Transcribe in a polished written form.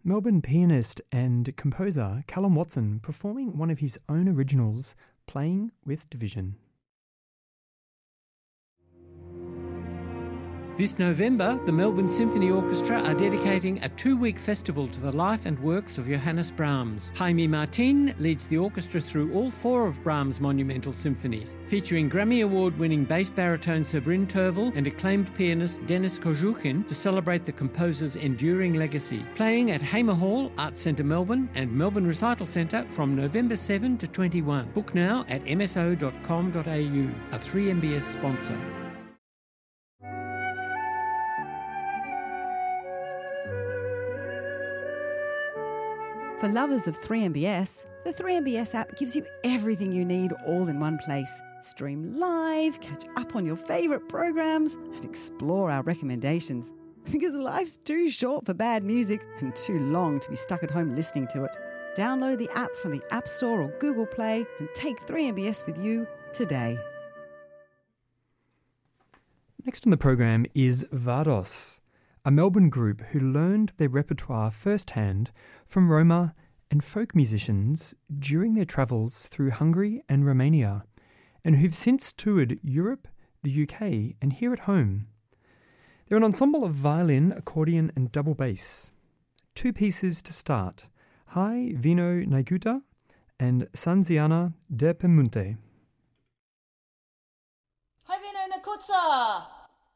Melbourne pianist and composer Callum Watson performing one of his own originals, Playing with Division. This November, the Melbourne Symphony Orchestra are dedicating a 2-week festival to the life and works of Johannes Brahms. Jaime Martin leads the orchestra through all 4 of Brahms' monumental symphonies, featuring Grammy Award-winning bass baritone Sir Bryn Tervel and acclaimed pianist Denis Kozhukin to celebrate the composer's enduring legacy. Playing at Hamer Hall, Arts Centre Melbourne and Melbourne Recital Centre from November 7 to 21. Book now at mso.com.au, a 3MBS sponsor. For lovers of 3MBS, the 3MBS app gives you everything you need all in one place. Stream live, catch up on your favourite programs, and explore our recommendations. Because life's too short for bad music and too long to be stuck at home listening to it. Download the app from the App Store or Google Play and take 3MBS with you today. Next on the program is Vados, a Melbourne group who learned their repertoire firsthand from Roma and folk musicians during their travels through Hungary and Romania, and who've since toured Europe, the UK, and here at home. They're an ensemble of violin, accordion, and double bass. 2 pieces to start: Hai Vino Naiguta and Sanziana de Pemunte. Hai Vino Naiguta!